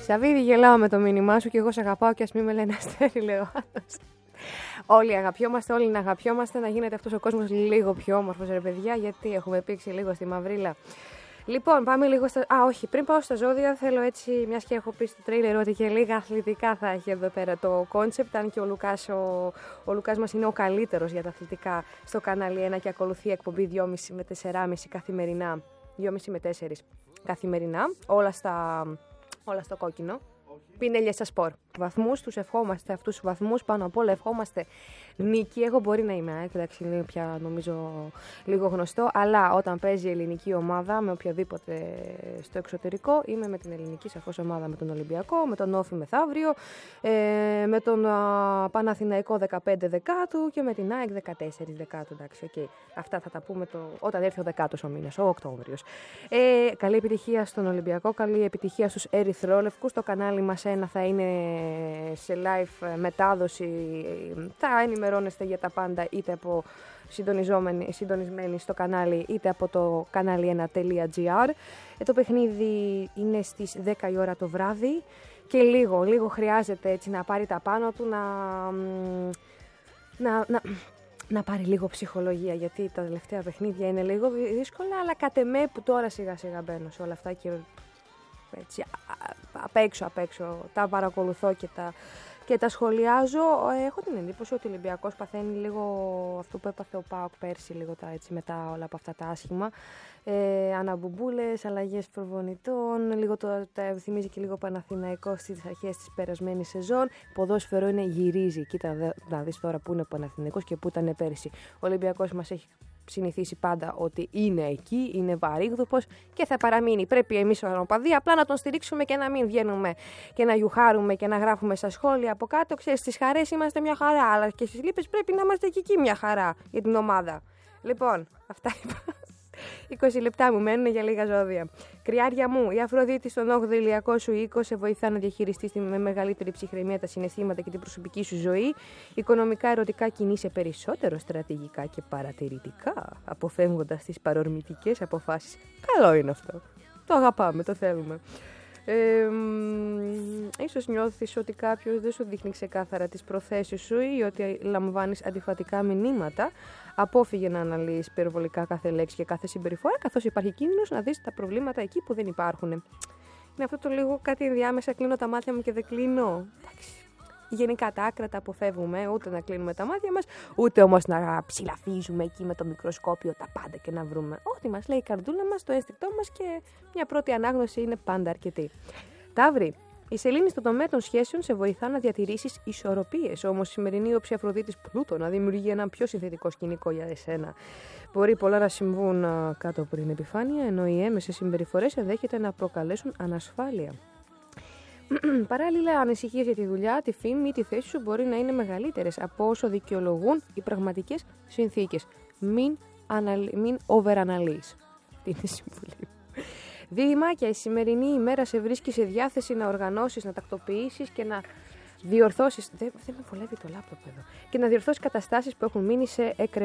Σαββίδη, γελάω με το μήνυμά σου και εγώ σε αγαπάω και ας μην με λένε Αστέρι, λέει ο άλλος. Όλοι αγαπιόμαστε, όλοι να αγαπιόμαστε, να γίνεται αυτός ο κόσμος λίγο πιο όμορφος, ρε παιδιά, γιατί έχουμε πήξει λίγο στη μαυρίλα. Λοιπόν, πάμε λίγο στα. Όχι, πριν πάω στα ζώδια, θέλω έτσι, μιας και έχω πει στο τρέιλερ ότι και λίγα αθλητικά θα έχει εδώ πέρα το κόνσεπτ. Αν και ο Λουκάς μας είναι ο καλύτερος για τα αθλητικά στο κανάλι 1 και ακολουθεί εκπομπή 2,5 με 4,5 καθημερινά. 2,5 με 4 καθημερινά. Όλα στο κόκκινο. Πινέλια στα σπορ. Βαθμούς, τους ευχόμαστε αυτούς τους βαθμούς. Πάνω απ' όλα ευχόμαστε νίκη. Εγώ μπορεί να είμαι, εντάξει, είναι πια νομίζω λίγο γνωστό. Αλλά όταν παίζει η ελληνική ομάδα με οποιοδήποτε στο εξωτερικό, είμαι με την ελληνική σαφώς ομάδα, με τον Ολυμπιακό, με τον Όφη μεθαύριο, με τον Παναθηναϊκό 15 Δεκάτου και με την ΑΕΚ 14 Δεκάτου. Εντάξει, okay. Αυτά θα τα πούμε όταν έρθει ο Δεκάτος ο μήνας, ο Οκτώβριος. Καλή επιτυχία στον Ολυμπιακό, καλή επιτυχία στους Ερυθρόλευκους. Το κανάλι μας ένα θα είναι σε live μετάδοση, θα ενημερώνεστε για τα πάντα είτε από συντονισμένοι στο κανάλι είτε από το κανάλι1.gr. Το παιχνίδι είναι στις 10 η ώρα το βράδυ και λίγο χρειάζεται έτσι να πάρει τα πάνω του, να πάρει λίγο ψυχολογία, γιατί τα τελευταία παιχνίδια είναι λίγο δύσκολα, αλλά κατ' εμέ που τώρα σιγά σιγά μπαίνω σε όλα αυτά και έτσι, απ' έξω τα παρακολουθώ και τα σχολιάζω. Έχω την εντύπωση ότι ο Ολυμπιακός παθαίνει λίγο αυτό που έπαθε ο ΠΑΟΚ πέρσι, λίγο έτσι, μετά όλα από αυτά τα άσχημα. Αναμπουμπούλες, αλλαγές προπονητών, λίγο τα θυμίζει και λίγο Παναθηναϊκό στις αρχές της περασμένης σεζόν. Ποδόσφαιρο γυρίζει. Κοίτα να δεις τώρα που είναι ο Παναθηναϊκός και που ήταν πέρσι. Ο Ολυμπιακός μας έχει συνηθίσει πάντα ότι είναι εκεί, είναι βαρύγδουπος και θα παραμείνει. Πρέπει εμείς ως οπαδοί απλά να τον στηρίξουμε και να μην βγαίνουμε και να γιουχάρουμε και να γράφουμε στα σχόλια από κάτω. Ξέρεις, στις χαρές είμαστε μια χαρά, αλλά και στις λύπες πρέπει να είμαστε και εκεί μια χαρά για την ομάδα. Λοιπόν, αυτά είπα. 20 λεπτά μου μένουν για λίγα ζώδια. Κριάρια μου, η Αφροδίτη στον 8ο ηλιακό σου οίκο σε βοηθά να διαχειριστείς με μεγαλύτερη ψυχραιμία τα συναισθήματα και την προσωπική σου ζωή. Οικονομικά, ερωτικά κινείσαι περισσότερο στρατηγικά και παρατηρητικά, αποφεύγοντας τις παρορμητικές αποφάσεις. Καλό είναι αυτό. Το αγαπάμε, το θέλουμε. Ίσως νιώθεις ότι κάποιος δεν σου δείχνει ξεκάθαρα τις προθέσεις σου ή ότι λαμβάνεις αντιφατικά μηνύματα. Απόφυγε να αναλύεις υπερβολικά κάθε λέξη και κάθε συμπεριφορά, καθώς υπάρχει κίνδυνος να δεις τα προβλήματα εκεί που δεν υπάρχουν. Είναι αυτό το λίγο κάτι ενδιάμεσα, κλείνω τα μάτια μου και δεν κλείνω. Εντάξει. Γενικά τα άκρα τα αποφεύγουμε, ούτε να κλείνουμε τα μάτια μας, ούτε όμως να ψηλαφίζουμε εκεί με το μικροσκόπιο τα πάντα και να βρούμε ό,τι μας λέει η καρδούλα μας, το ένστικτό μας και μια πρώτη ανάγνωση είναι πάντα αρκετή. Ταύρη, η σελήνη στον τομέα των σχέσεων σε βοηθά να διατηρήσεις ισορροπίες, όμως η σημερινή όψη Αφροδίτης Πλούτονα δημιουργεί ένα πιο συνθετικό σκηνικό για εσένα. Μπορεί πολλά να συμβούν κάτω από την επιφάνεια, ενώ οι έμεσες συμπεριφορές ενδέχεται να προκαλέσουν ανασφάλεια. Παράλληλα, ανησυχίες για τη δουλειά, τη φήμη ή τη θέση σου μπορεί να είναι μεγαλύτερες από όσο δικαιολογούν οι πραγματικές συνθήκες. Μην overanalyze. Αυτή είναι η συμβουλή μου. Δίδυμάκια, η σημερινή ημέρα σε βρίσκει σε διάθεση να οργανώσεις, να τακτοποιήσεις και να διορθώσεις. Δεν με βολεύει το λάπτοπ εδώ. Και να διορθώσεις καταστάσεις που έχουν μείνει σε